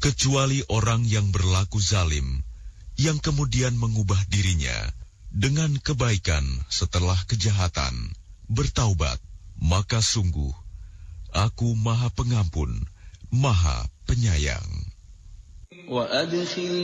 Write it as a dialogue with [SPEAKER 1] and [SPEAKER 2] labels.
[SPEAKER 1] kecuali orang yang berlaku zalim, yang kemudian mengubah dirinya dengan kebaikan setelah kejahatan, bertaubat, maka sungguh Aku Maha Pengampun, Maha Penyayang.